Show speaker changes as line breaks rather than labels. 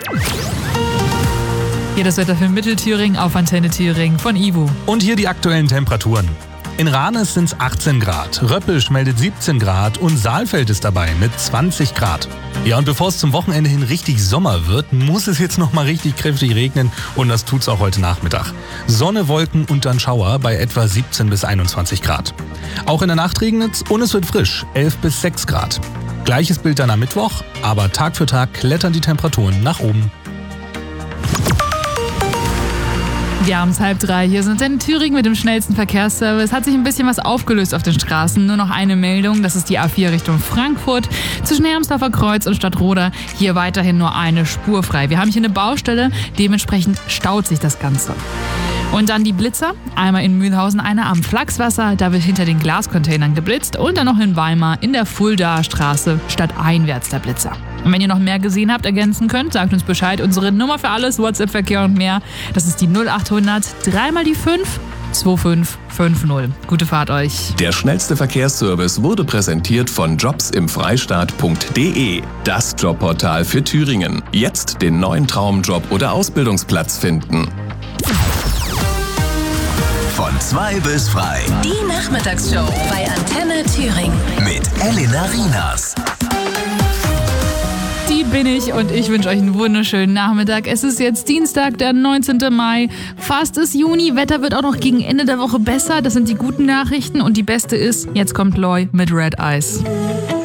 Hier das Wetter für Mittelthüringen auf Antenne Thüringen von Ivo.
Und hier die aktuellen Temperaturen. In Ranes sind es 18 Grad, Röppisch meldet 17 Grad und Saalfeld ist dabei mit 20 Grad. Ja, und bevor es zum Wochenende hin richtig Sommer wird, muss es jetzt noch mal richtig kräftig regnen und das tut's auch heute Nachmittag. Sonne, Wolken und dann Schauer bei etwa 17 bis 21 Grad. Auch in der Nacht regnet's und es wird frisch, 11 bis 6 Grad. Gleiches Bild dann am Mittwoch, aber Tag für Tag klettern die Temperaturen nach oben.
Ja, um 2:30. Hier sind in Thüringen mit dem schnellsten Verkehrsservice. Hat sich ein bisschen was aufgelöst auf den Straßen. Nur noch eine Meldung, das ist die A4 Richtung Frankfurt. Zwischen Hermsdorfer Kreuz und Stadtroda hier weiterhin nur eine Spur frei. Wir haben hier eine Baustelle, dementsprechend staut sich das Ganze. Und dann die Blitzer. Einmal in Mühlhausen, einer am Flachswasser. Da wird hinter den Glascontainern geblitzt. Und dann noch in Weimar in der Fuldaer Straße stadteinwärts der Blitzer. Und wenn ihr noch mehr gesehen habt, ergänzen könnt, sagt uns Bescheid. Unsere Nummer für alles, WhatsApp-Verkehr und mehr, das ist die 0800 3 mal die 5 2550. Gute Fahrt euch.
Der schnellste Verkehrsservice wurde präsentiert von jobsimfreistaat.de, das Jobportal für Thüringen. Jetzt den neuen Traumjob oder Ausbildungsplatz finden.
Von 2 bis frei.
Die Nachmittagsshow bei Antenne Thüringen.
Mit Elena Rinas.
Die bin ich und ich wünsche euch einen wunderschönen Nachmittag. Es ist jetzt Dienstag, der 19. Mai. Fast ist Juni. Wetter wird auch noch gegen Ende der Woche besser. Das sind die guten Nachrichten. Und die beste ist, jetzt kommt Loy mit Red Eyes.